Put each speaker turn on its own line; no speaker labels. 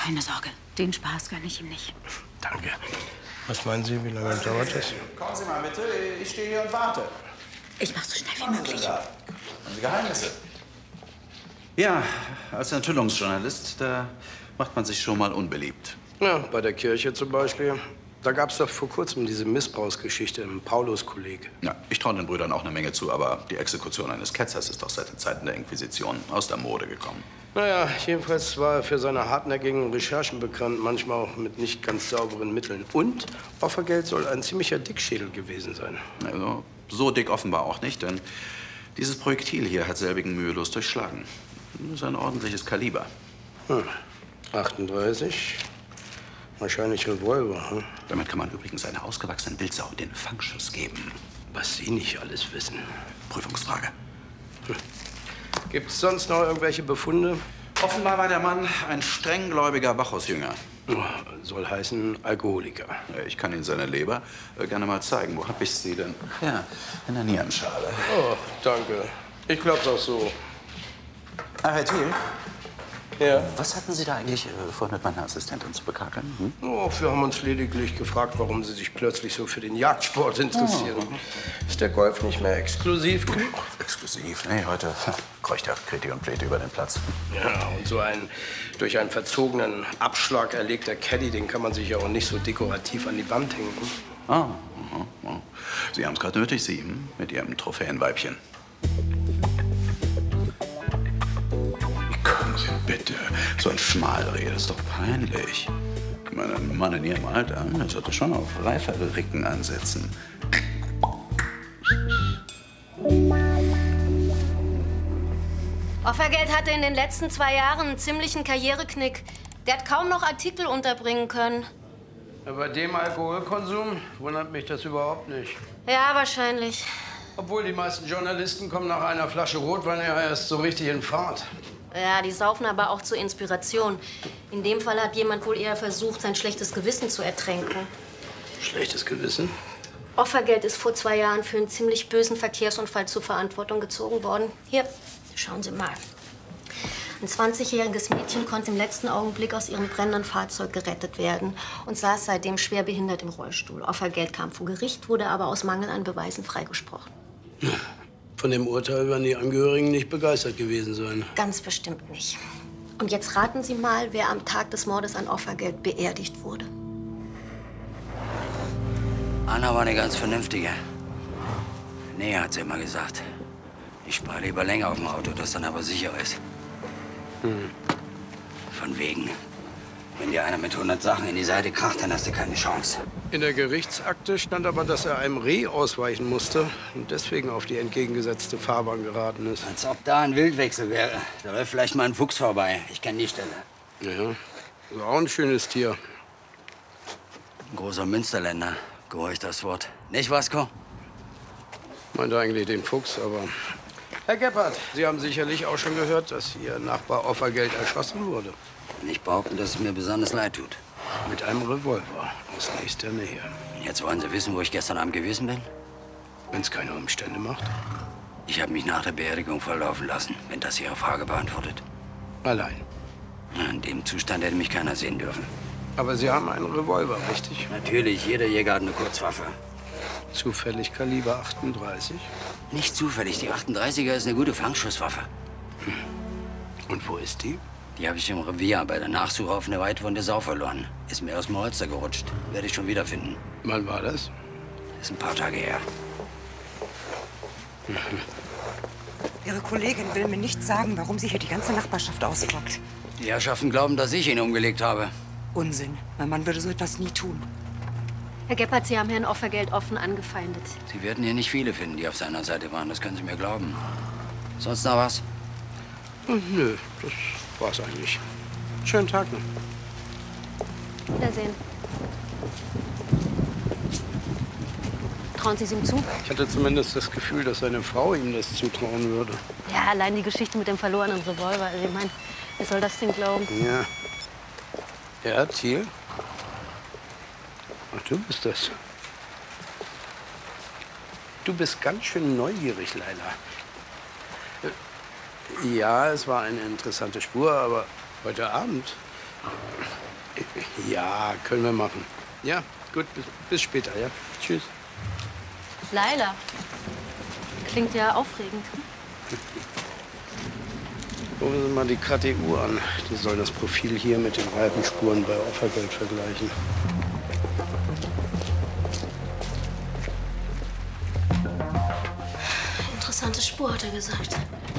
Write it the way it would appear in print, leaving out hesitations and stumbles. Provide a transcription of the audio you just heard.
Keine Sorge, den Spaß gönne ich ihm nicht.
Danke. Was meinen Sie, wie lange dauert das?
Kommen Sie mal bitte, ich stehe hier und warte.
Ich mach's so schnell wie möglich.
Haben Sie Geheimnisse?
Ja, als Enthüllungsjournalist, da macht man sich schon mal unbeliebt.
Ja, bei der Kirche zum Beispiel. Da gab es doch vor kurzem diese Missbrauchsgeschichte im Paulus-Kolleg.
Ja, ich traue den Brüdern auch eine Menge zu, aber die Exekution eines Ketzers ist doch seit den Zeiten der Inquisition aus der Mode gekommen.
Naja, jedenfalls war er für seine hartnäckigen Recherchen bekannt, manchmal auch mit nicht ganz sauberen Mitteln. Und Offergeld soll ein ziemlicher Dickschädel gewesen sein.
Also, so dick offenbar auch nicht, denn dieses Projektil hier hat selbigen mühelos durchschlagen. Das ist ein ordentliches Kaliber.
38. Wahrscheinlich Revolver, hm?
Damit kann man übrigens einer ausgewachsenen Wildsau den Fangschuss geben.
Was Sie nicht alles wissen.
Prüfungsfrage.
Gibt's sonst noch irgendwelche Befunde?
Offenbar war der Mann ein strenggläubiger Bacchusjünger.
Soll heißen Alkoholiker.
Ich kann Ihnen seine Leber gerne mal zeigen. Wo hab ich sie denn? Ja, in der Nierenschale.
Oh, danke. Ich glaub's auch so.
Ah, Herr Thiel?
Ja.
Was hatten Sie da eigentlich vor, mit meiner Assistentin zu bekakeln? Hm?
Oh, wir haben uns lediglich gefragt, warum Sie sich plötzlich so für den Jagdsport interessieren. Ist der Golf nicht mehr exklusiv genug?
Exklusiv? Nee, heute kreucht ja Kreti und Pleti über den Platz.
Ja, und so ein durch einen verzogenen Abschlag erlegter Caddy, den kann man sich ja auch nicht so dekorativ an die Wand hängen.
Sie haben es gerade nötig, Sie, mit Ihrem Trophäenweibchen. Kommen Sie bitte. So ein Schmalrede ist doch peinlich. Ich meine, ein Mann in Ihrem Alter, der sollte schon auf reifere Ricken ansetzen.
Offergeld hatte in den letzten 2 Jahren einen ziemlichen Karriereknick. Der hat kaum noch Artikel unterbringen können.
Ja, bei dem Alkoholkonsum wundert mich das überhaupt nicht.
Ja, wahrscheinlich.
Obwohl die meisten Journalisten kommen nach einer Flasche Rotwein ja erst so richtig in Fahrt.
Ja, die saufen aber auch zur Inspiration. In dem Fall hat jemand wohl eher versucht, sein schlechtes Gewissen zu ertränken.
Schlechtes Gewissen?
Offergeld ist vor 2 Jahren für einen ziemlich bösen Verkehrsunfall zur Verantwortung gezogen worden. Hier, schauen Sie mal. Ein 20-jähriges Mädchen konnte im letzten Augenblick aus ihrem brennenden Fahrzeug gerettet werden und saß seitdem schwer behindert im Rollstuhl. Offergeld kam vor Gericht, wurde aber aus Mangel an Beweisen freigesprochen.
Von dem Urteil werden die Angehörigen nicht begeistert gewesen sein.
Ganz bestimmt nicht. Und jetzt raten Sie mal, wer am Tag des Mordes an Offergeld beerdigt wurde.
Anna war eine ganz vernünftige. Nee, hat sie immer gesagt. Ich spare lieber länger auf dem Auto, das dann aber sicher ist. Von wegen. Wenn dir einer mit 100 Sachen in die Seite kracht, dann hast du keine Chance.
In der Gerichtsakte stand aber, dass er einem Reh ausweichen musste und deswegen auf die entgegengesetzte Fahrbahn geraten ist.
Als ob da ein Wildwechsel wäre. Da läuft vielleicht mal ein Fuchs vorbei. Ich kenne die Stelle.
Ja, ist auch ein schönes Tier.
Ein großer Münsterländer. Gehorcht das Wort. Nicht, Vasco?
Meinte eigentlich den Fuchs, aber... Herr Gebhardt, Sie haben sicherlich auch schon gehört, dass Ihr Nachbar Offergeld erschossen wurde.
Nicht behaupten, dass es mir besonders leid tut.
Mit einem Revolver aus nächster Nähe.
Jetzt wollen Sie wissen, wo ich gestern Abend gewesen bin?
Wenn es keine Umstände macht.
Ich habe mich nach der Beerdigung verlaufen lassen, wenn das Ihre Frage beantwortet.
Allein.
In dem Zustand hätte mich keiner sehen dürfen.
Aber Sie haben einen Revolver, richtig?
Natürlich, jeder Jäger hat eine Kurzwaffe.
Zufällig Kaliber 38?
Nicht zufällig, die 38er ist eine gute Fangschusswaffe.
Und wo ist die?
Die habe ich im Revier bei der Nachsuche auf eine weitwunde Sau verloren. Ist mir aus dem Holster gerutscht. Werde ich schon wiederfinden.
Wann war das?
Ist ein paar Tage her.
Ihre Kollegin will mir nicht sagen, warum sie hier die ganze Nachbarschaft ausfragt.
Die Herrschaften glauben, dass ich ihn umgelegt habe.
Unsinn. Mein Mann würde so etwas nie tun.
Herr Gebhardt, Sie haben Herrn Offergeld offen angefeindet.
Sie werden hier nicht viele finden, die auf seiner Seite waren. Das können Sie mir glauben. Sonst noch was?
Nö, das war's eigentlich. Schönen Tag noch.
Wiedersehen. Trauen Sie es ihm zu?
Ich hatte zumindest das Gefühl, dass seine Frau ihm das zutrauen würde.
Ja, allein die Geschichte mit dem verlorenen Revolver. Also ich meine, wer soll das denn glauben?
Ja. Ja, Thiel? Ach, du bist das. Du bist ganz schön neugierig, Leila. Ja, es war eine interessante Spur, aber heute Abend Ja, können wir machen. Ja, gut, bis später, ja. Tschüss.
Laila. Klingt ja aufregend.
Gucken Sie mal die KTU an. Die soll das Profil hier mit den Reifenspuren bei Opfergeld vergleichen.
Interessante Spur, hat er gesagt.